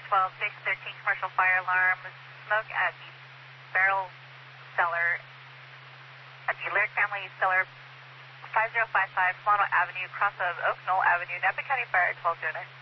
12, Station 13, commercial fire alarm, smoke at the barrel cellar, at the Lyric Family Cellar, 5055 Solano Avenue, cross of Oak Knoll Avenue, Napa County Fire 1209.